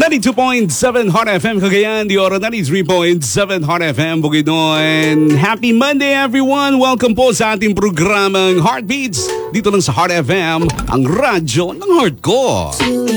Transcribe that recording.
92.7 Hot FM Cagayan, the Oro 93.7 Hot FM Bukidnon. Happy Monday everyone! Welcome po sa ating programang Heartbeats dito lang sa Hot FM, ang radyo ng heart ko.